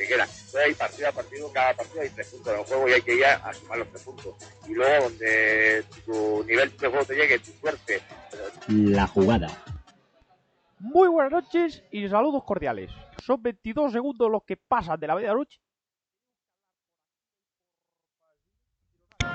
que quiera. Entonces hay partido a partido, cada partido hay 3 puntos en el juego y hay que ir a sumar los 3 puntos. Y luego donde tu nivel de juego te llegue, tu suerte. La jugada. Muy buenas noches y saludos cordiales. Son 22 segundos los que pasan de la medianoche